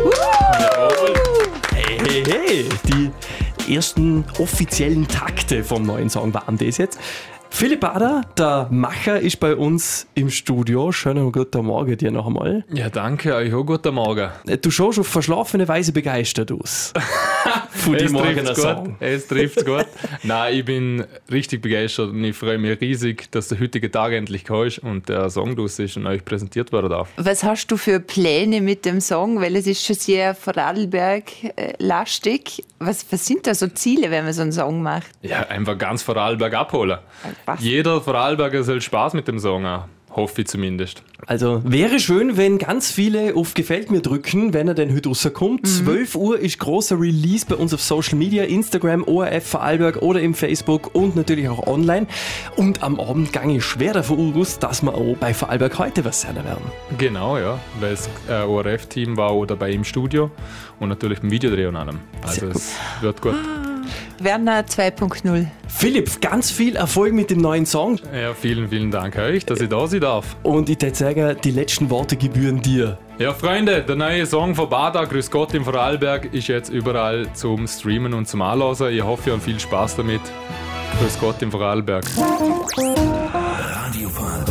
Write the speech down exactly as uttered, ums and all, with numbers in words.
Jawohl. Hey, hey, hey. Die ersten offiziellen Takte vom neuen Song waren das jetzt. Philipp Bader, der Macher, ist bei uns im Studio. Schönen guten Morgen dir noch einmal. Ja, danke, euch auch guten Morgen. Du schaust auf verschlafene Weise begeistert aus. Von es dem morgener Song. Gut. Es trifft's gut. Nein, ich bin richtig begeistert und ich freue mich riesig, dass der heutige Tag endlich gekommen ist und der Song draus ist und euch präsentiert werden darf. Was hast du für Pläne mit dem Song? Weil es ist schon sehr Vorarlberg-lastig. Was, was sind da so Ziele, wenn man so einen Song macht? Ja, einfach ganz Vorarlberg abholen. Was? Jeder Vorarlberger soll Spaß mit dem Song haben. Hoffe ich zumindest. Also wäre schön, wenn ganz viele auf Gefällt mir drücken, wenn er denn heute rauskommt. Mhm. zwölf Uhr ist großer Release bei uns auf Social Media, Instagram, O R F Vorarlberg oder im Facebook und natürlich auch online. Und am Abend gange ich schwer davon aus, dass wir auch bei Vorarlberg heute was sehen werden. Genau, ja. Weil das äh, O R F-Team war auch dabei im Studio und natürlich beim Videodreh und allem. Also es wird gut. Werner zwei Punkt null. Philipp, ganz viel Erfolg mit dem neuen Song. Ja, vielen, vielen Dank euch, dass ich da sein darf. Und ich würde sagen, die letzten Worte gebühren dir. Ja, Freunde, der neue Song von Bader, Grüß Gott im Vorarlberg, ist jetzt überall zum Streamen und zum Anhören. Ich hoffe, ihr habt viel Spaß damit. Grüß Gott im Vorarlberg. Radio Vorarlberg.